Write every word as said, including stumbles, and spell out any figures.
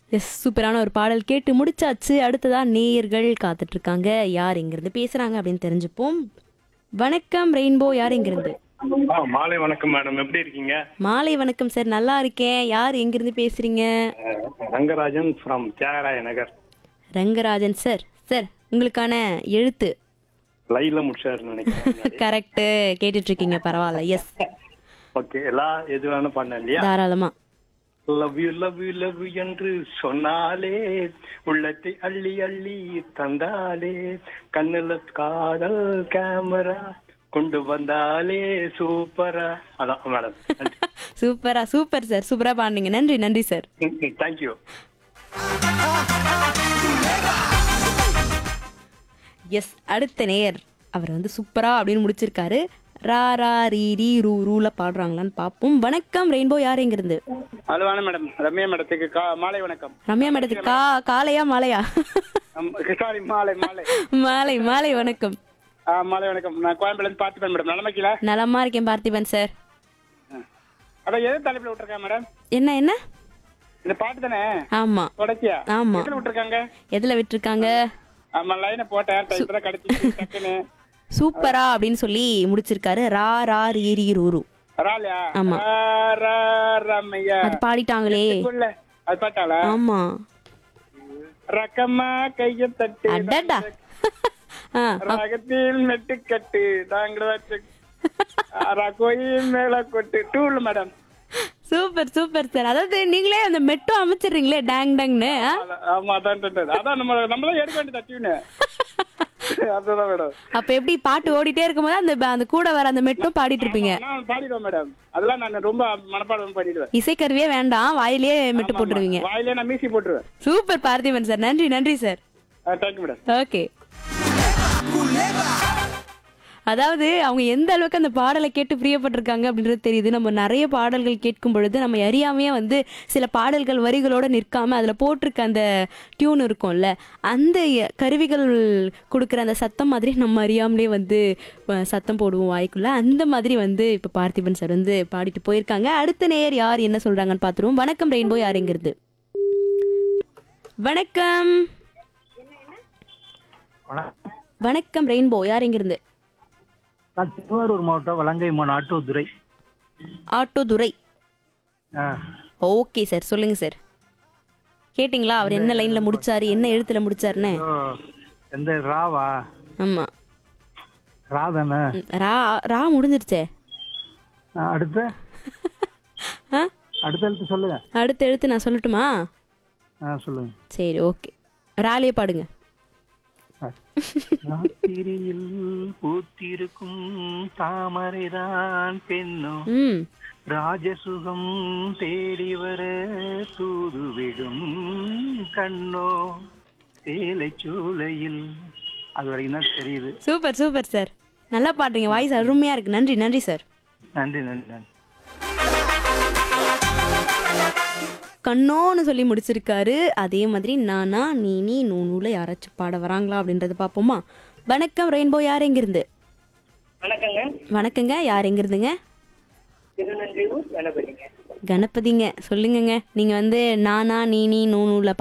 S சூப்பரான ஒரு பாடல் கேட்டு முடிச்சாச்சு. அடுத்ததா நேயர்கள் காத்துட்டு இருக்காங்க. யார் எங்கிருந்து பேசுறாங்க அப்படின்னு தெரிஞ்சுப்போம். வணக்கம் ரெயின்போ, யார் எங்கிருந்து? ஆ, மாலை வணக்கம் மேடம். எப்படி இருக்கீங்க? மாலை வணக்கம் சார், நல்லா இருக்கேன். யார் எங்கிருந்து பேசுறீங்க? அஹ், Rangarajan from Thyagaraya Nagar. Rangarajan sir. Sir உங்களுக்கான எழுத்து. லைவ்ல முடிச்சாருன்னு நினைக்கிறேன். கரெக்ட், கேட்டுட்டு இருக்கீங்க, பரவாயில்ல. எஸ், ஓகே, எல்லா எது வேணும் பண்ண இல்லையா? தாராளமா. Love you love you love you என்று சொன்னாலே உள்ளத்தை அள்ளி அள்ளி தந்தாலே கண்ணுல காதல் கேமரா கொண்டு வந்தாலே சூப்பரா. அதான் மேடம். சூப்பரா, சூப்பர் சார், சூப்பரா பாடுனீங்க. நன்றி, நன்றி சார். தேங்க்யூ. எஸ், அடுத்த நேயர் அவர் வந்து சூப்பரா அப்படின்னு முடிச்சிருக்காரு. ரா ரா ரீ ரீ ரூ ரூல பாடுறாங்களான்னு பார்ப்போம். வணக்கம் ரெயின்போ, யார் எங்கிருந்து? ஹலோ வணக்கம் மேடம். ரம்யா மேடத்துக்கு கா- மாலை வணக்கம். ரம்யா மேடத்துக்கு கா காலையா மாலையா? சாரி, மாலை மாலை மாலை மாலை வணக்கம். ஆ, மாலை வணக்கம். நான் கோயம்புல இருந்து பார்த்துப்பேன் மேடம். நலமாக்கல நலமா இருக்கேன் பார்த்திபன் சார். அதான் எது தலைப்புல விட்டுருக்கேன் மேடம்? என்ன என்ன? இந்த பாட்டு தானே ஆமா தொடச்சியா? ஆமா. எதுல விட்டுருக்காங்க? எதுல விட்டுருக்காங்க? ஆமா, லைனை போட்டேன், டைப்ல கிடைச்சிச்சு டக்குன்னு. சூப்பரா அப்படின்னு சொல்லி முடிச்சிருக்காரு. ரா ரா ரீ ரீ ரூ ரூ. ராலியா? ஆமா. ரா, ரா, ரம்மையா. அது பாடிட்டாங்களே. புள்ள, அது பாட்டாளா? ஆமா. ரக்கம்மா கைய தட்டு, அடடா. ஆ, ராகத்தில் மெட்டுக்கட்டு தாங்க கோயில் மேல கொட்டு tool madam. Super super sir. அதாவது நீங்களே அந்த மெட்டும் அமைச்சிடுறீங்களே, டேங் டேங்னு. ஆமா, அதான் அதான் நம்ம நம்மளாம் எடுக்க வேண்டிய தட்டின்னு. அதுதான் மேடம். அப்ப எப்படி பாட்டு ஓடிட்டே இருக்கும்போது அந்த அந்த கூட வர அந்த மெட்டும் பாடிட்டு இருப்பீங்க? நான் பாடிடுவேன் மேடம். அதெல்லாம் நான் ரொம்ப மனப்பாடம் பண்ணிடுவேன். இசைக்கருவியே வேண்டாம், வாயிலேயே மெட்டு போட்டுருவீங்க. வாயிலே நான் மீசி போட்டுருவேன். சூப்பர் பார்த்திபன் சார், நன்றி நன்றி சார். Thank you madam. ஓகே. அதாவது அவங்க எந்த அளவுக்கு அந்த பாடலை கேட்டு பிரியப்பட்டிருக்காங்க அப்படின்றது தெரியுது. நம்ம நிறைய பாடல்கள் கேட்கும் பொழுது நம்ம அறியாமையே வந்து சில பாடல்கள் வரிகளோட நிற்காம அதுல போட்டிருக்க அந்த டியூன் இருக்கும்ல, அந்த கருவிகள் கொடுக்குற அந்த சத்தம் மாதிரி நம்ம அறியாமலே வந்து அஹ், சத்தம் போடுவோம் வாய்க்குள்ள. அந்த மாதிரி வந்து இப்ப பார்த்திபன் சார் வந்து பாடிட்டு போயிருக்காங்க. அடுத்த நேயர் யார் என்ன சொல்றாங்கன்னு பாத்துருவோம். வணக்கம் ரெயின்போ, யார் எங்கிருந்து? வணக்கம். வணக்கம் ரெயின்போ, யார் எங்கிருந்து? நான் திருவாரூர் மாவட்டம் வலங்கை மான் ஆட்டோதுரை. ஆட்டோ துரை. ஆ, ஓகே சார், சொல்லுங்க சார். கேட்டிங்களா அவர் என்ன லைன்ல முடிச்சாரு, என்ன எழுத்துல முடிச்சாருன்னு? ஓ, எந்த ராவா? ஆமா. ரா தானே. ம், ரா ரா முடிஞ்சிருச்சே. ஆ, அடுத்த ஆ, அடுத்த எழுத்து சொல்லுங்க. அடுத்த எழுத்து நான் சொல்லட்டுமா? ஆ, சொல்லுங்க. சரி, ஓகே. ராலே பாடுங்க. ராத்திரியில் பூத்திருக்கும் தாமரைதான் பெண்ணோ, ம், ராஜசுகம் தேடி வர தூதுவிடும் கண்ணோ, சேலை சூளையில். அது வரைக்கும் தான் தெரியுது. சூப்பர் சூப்பர் சார், நல்லா பாடுறீங்க, வாய்ஸ் அருமையா இருக்கு. நன்றி நன்றி சார். நன்றி நன்றி நன்றி. கண்ணோன்னு சொல்லி முடிச்சிருக்காரு. அதே மாதிரி நானா நீ நீ நூனூல யாராச்சும் பாட வராங்களா அப்படின்றத பார்ப்போமா. வணக்கம் ரெயின்போ, யார் எங்கிருந்து? வணக்கங்க. வணக்கங்க, யார் எங்கிருந்துங்க? திருநன்றியூர் கணபதிங்க. கணபதிங்க, சொல்லுங்கங்க. நீங்க வந்து நானா நீ நீ நூனூல